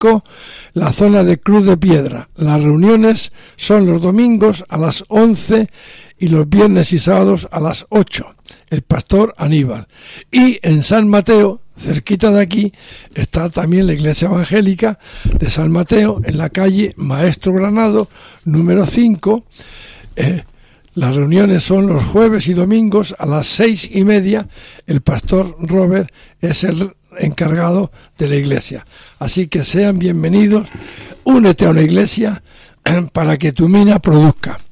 Francisco, la zona de Cruz de Piedra. Las reuniones son los domingos a las 11 y los viernes y sábados a las 8. El pastor Aníbal. Y en San Mateo, cerquita de aquí, está también la iglesia evangélica de San Mateo, en la calle Maestro Granado, número 5. Las reuniones son los jueves y domingos a las 6:30. El pastor Robert es el encargado de la iglesia. Así que sean bienvenidos, únete a una iglesia para que tu mina produzca.